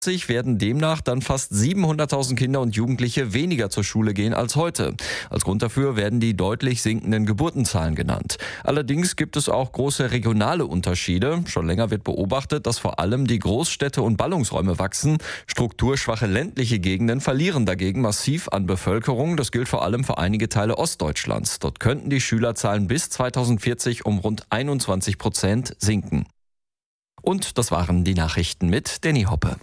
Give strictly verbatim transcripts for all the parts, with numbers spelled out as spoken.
werden demnach dann fast siebenhunderttausend Kinder und Jugendliche weniger zur Schule gehen als heute. Als Grund dafür werden die deutlich sinkenden Geburtenzahlen genannt. Allerdings gibt es auch große regionale Unterschiede. Schon länger wird beobachtet, dass vor allem die Großstädte und Ballungsräume wachsen. Strukturschwache ländliche Gegenden verlieren dagegen massiv an Bevölkerung. Das gilt vor allem für einige Teile Ostdeutschlands. Dort könnten die Schülerzahlen bis zweitausendvierzig um rund einundzwanzig Prozent sinken. Und das waren die Nachrichten mit Danny Hoppe.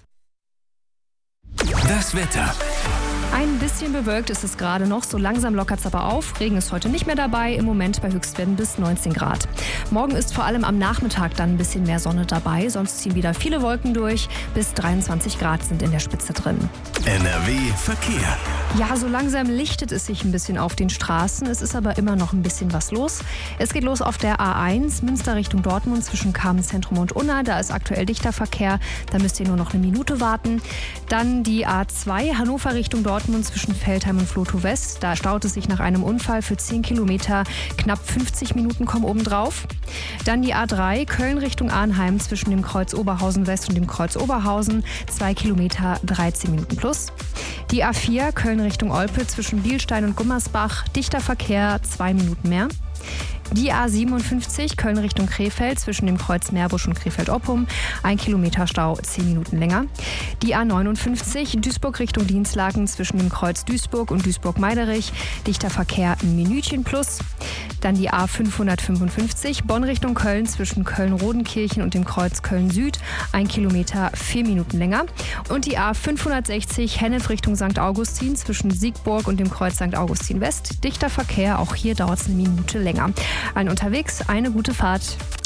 Das Wetter. Ein bisschen bewölkt ist es gerade noch, so langsam lockert es aber auf. Regen ist heute nicht mehr dabei, im Moment bei Höchstwerten bis neunzehn Grad. Morgen ist vor allem am Nachmittag dann ein bisschen mehr Sonne dabei, sonst ziehen wieder viele Wolken durch. Bis dreiundzwanzig Grad sind in der Spitze drin. N R W Verkehr. Ja, so langsam lichtet es sich ein bisschen auf den Straßen. Es ist aber immer noch ein bisschen was los. Es geht los auf der A eins, Münster Richtung Dortmund zwischen Kamenz-Zentrum und Unna. Da ist aktuell dichter Verkehr, da müsst ihr nur noch eine Minute warten. Dann die A zwei, Hannover Richtung Dortmund zwischen Veltheim und Flotow West. Da staut es sich nach einem Unfall für zehn Kilometer. Knapp fünfzig Minuten kommen obendrauf. Dann die A drei, Köln Richtung Arnheim zwischen dem Kreuz Oberhausen West und dem Kreuz Oberhausen. zwei Kilometer, dreizehn Minuten plus. Die A vier, Köln Richtung Olpe zwischen Bielstein und Gummersbach. Dichter Verkehr, zwei Minuten mehr. Die A siebenundfünfzig, Köln Richtung Krefeld zwischen dem Kreuz Meerbusch und Krefeld-Oppum. Ein Kilometer Stau, zehn Minuten länger. Die A neunundfünfzig, Duisburg Richtung Dienstlaken zwischen dem Kreuz Duisburg und Duisburg-Meiderich. Dichter Verkehr, ein Minütchen plus. Dann die A fünfhundertfünfundfünfzig, Bonn Richtung Köln zwischen Köln-Rodenkirchen und dem Kreuz Köln-Süd. Ein Kilometer, vier Minuten länger. Und die A fünfhundertsechzig, Hennef Richtung Sankt Augustin zwischen Siegburg und dem Kreuz Sankt Augustin West. Dichter Verkehr, auch hier dauert es eine Minute länger. Allen unterwegs, eine gute Fahrt.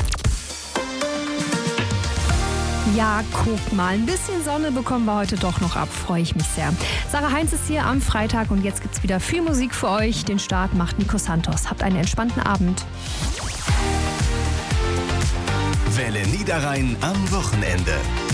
Ja, guck mal, ein bisschen Sonne bekommen wir heute doch noch ab, freue ich mich sehr. Sarah Heinz ist hier am Freitag und jetzt gibt's wieder viel Musik für euch. Den Start macht Nico Santos. Habt einen entspannten Abend. Welle Niederrhein am Wochenende.